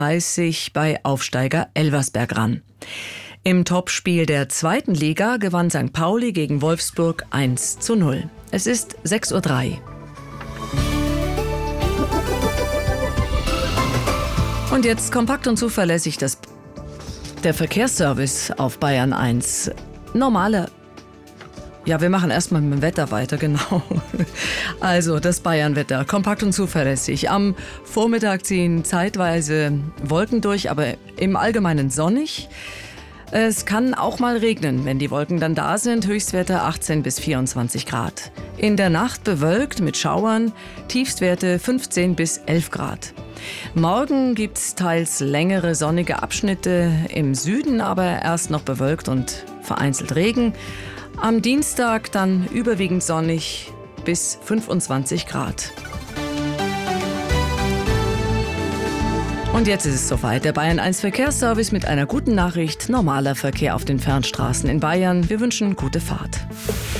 30 bei Aufsteiger Elversberg ran. Im Topspiel der 2. Liga gewann St. Pauli gegen Wolfsburg 1:0. Es ist 6:03 Uhr. Und jetzt kompakt und zuverlässig der Verkehrsservice auf Bayern 1. Wir machen erstmal mit dem Wetter weiter, genau. Also das Bayern-Wetter, kompakt und zuverlässig. Am Vormittag ziehen zeitweise Wolken durch, aber im Allgemeinen sonnig. Es kann auch mal regnen, wenn die Wolken dann da sind. Höchstwerte 18 bis 24 Grad. In der Nacht bewölkt mit Schauern, Tiefstwerte 15 bis 11 Grad. Morgen gibt es teils längere sonnige Abschnitte, im Süden aber erst noch bewölkt und vereinzelt Regen. Am Dienstag dann überwiegend sonnig bis 25 Grad. Und jetzt ist es soweit. Der Bayern 1 Verkehrsservice mit einer guten Nachricht. Normaler Verkehr auf den Fernstraßen in Bayern. Wir wünschen gute Fahrt.